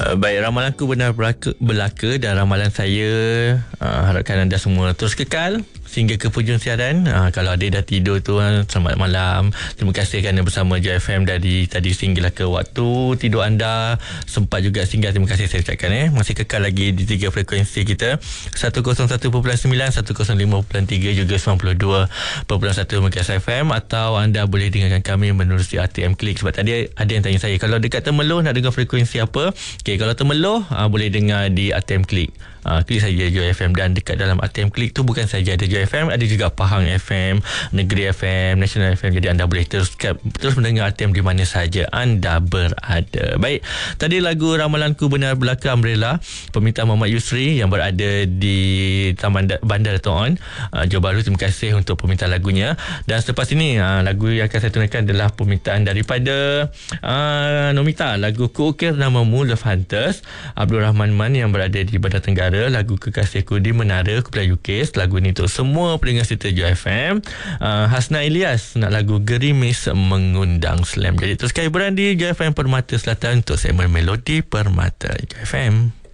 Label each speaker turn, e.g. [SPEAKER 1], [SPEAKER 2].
[SPEAKER 1] Baik, ramalanku benar belaka dan ramalan saya harapkan anda semua terus kekal sehingga ke hujung siaran. Kalau ada dah tidur tu, selamat malam. Terima kasih kerana bersama Joy FM dari tadi sehinggalah ke waktu tidur anda. Sempat juga singgah, terima kasih saya ucapkan. Masih kekal lagi di 3 frekuensi kita, 101.9, 105.3, juga 92.1 MHz FM. Atau anda boleh dengarkan kami menerusi ATM Klik. Sebab tadi ada yang tanya saya, kalau dekat Temerloh nak dengar frekuensi apa? Okey, kalau Temerloh boleh dengar di ATM Klik. Klik saja Joy FM, dan dekat dalam ATM Klik tu bukan saja ada Joy FM, ada juga Pahang FM, Negeri FM, National FM. Jadi anda boleh terus mendengar ATM di mana saja anda berada. Baik, tadi lagu Ramalanku Benar Belaka Umbrella, permintaan Muhammad Yusri yang berada di Taman Bandar Dato' On, Johor Bahru. Terima kasih untuk permintaan lagunya. Dan selepas ini lagu yang akan saya tunaikan adalah permintaan daripada Nomita, lagu Ku Ukir Namamu, Love Hunters. Abdul Rahman Man yang berada di Bandar Tenggara, lagu Kekasihku di Menara, Kumpulan UK. Lagu ini untuk semua pendengar setia Joy FM. Hasna Ilyas nak lagu Gerimis Mengundang Slam. Jadi terus hiburan di Joy FM Permata Selatan untuk segmen Melodi Permata Joy FM.